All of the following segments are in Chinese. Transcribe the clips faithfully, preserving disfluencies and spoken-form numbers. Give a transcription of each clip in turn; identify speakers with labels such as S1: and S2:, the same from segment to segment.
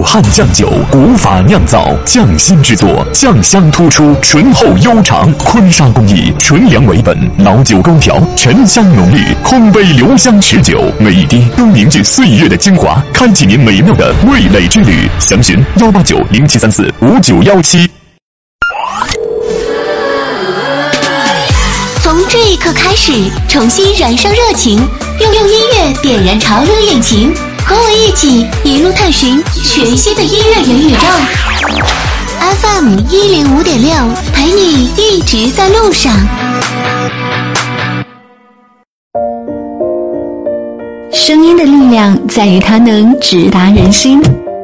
S1: 汉酱酒，古法酿造，匠心制作，酱香突出，醇厚悠长，坤沙工艺，纯粮为本，老酒勾调，沉香浓郁，空杯留香持久，每一滴都凝聚岁月的精华，开启您美妙的味蕾之旅。详询幺八九零七三四五九幺七。
S2: 从这一刻开始，重新燃烧热情，用用音乐点燃潮流引擎，和我一起一路探寻全新的音乐元宇宙。F M 一零五点六，陪你一直在路上。声音的力量在于它能直达人心。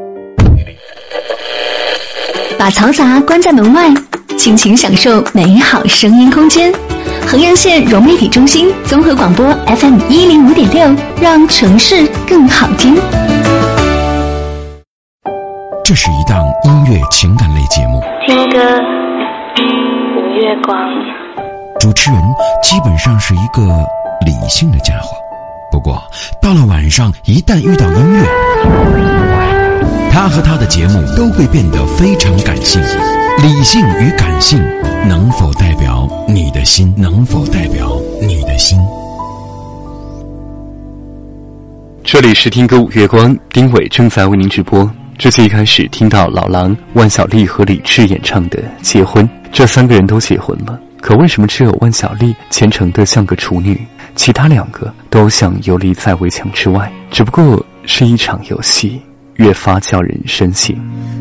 S2: 把嘈杂关在门外，尽情享受美好声音空间。衡阳县融媒体中心综合广播 F M 一零五点六，让城市更好听。
S3: 这是一档音乐情感类节目，
S4: 听歌无月光。
S3: 主持人基本上是一个理性的家伙，不过到了晚上，一旦遇到音乐，他和他的节目都会变得非常感性。理性与感性能否代表你的心？能否代表你的心？
S5: 这里是听歌五月光，丁伟正在为您直播。这期一开始听到老狼、万晓利和李志演唱的《结婚》，这三个人都结婚了，可为什么只有万晓利虔诚的像个处女，其他两个都像游离在围墙之外？只不过是一场游戏，越发叫人深省。